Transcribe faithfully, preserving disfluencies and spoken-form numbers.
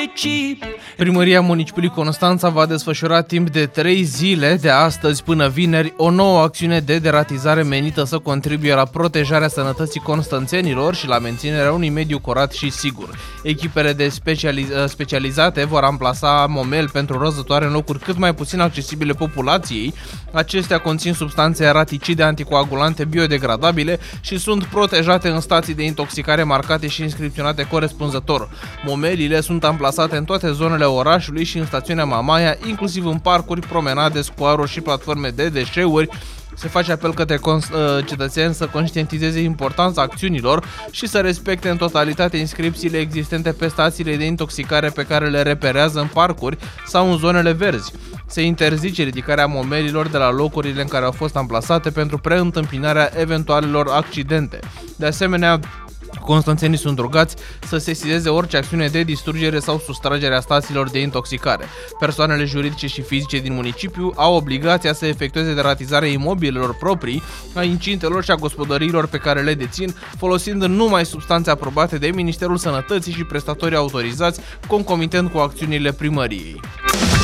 cheap. Primăria Municipiului Constanța va desfășura timp de trei zile, de astăzi până vineri, o nouă acțiune de deratizare menită să contribuie la protejarea sănătății constanțenilor și la menținerea unui mediu curat și sigur. Echipele de specializ- specializate vor amplasa momel pentru răzătoare în locuri cât mai puțin accesibile populației. Acestea conțin substanțe eraticide, anticoagulante, biodegradabile și sunt protejate în stații de intoxicare marcate și inscripționate corespunzător. Momelile sunt amplasate în toate zonele orașului și în stațiunea Mamaia, inclusiv în parcuri, promenade, scoaruri și platforme de deșeuri. Se face apel către cetățeni să conștientizeze importanța acțiunilor și să respecte în totalitate inscripțiile existente pe stațiile de intoxicare pe care le reperează în parcuri sau în zonele verzi. Se interzice ridicarea momelilor de la locurile în care au fost amplasate pentru preîntâmpinarea eventualelor accidente. De asemenea, constanțenii sunt rugați să sesizeze orice acțiune de distrugere sau sustragere a stațiilor de intoxicare. Persoanele juridice și fizice din municipiu au obligația să efectueze deratizarea imobilelor proprii, a incintelor și a gospodăriilor pe care le dețin, folosind numai substanțe aprobate de Ministerul Sănătății și prestatorii autorizați, concomitent cu acțiunile primăriei.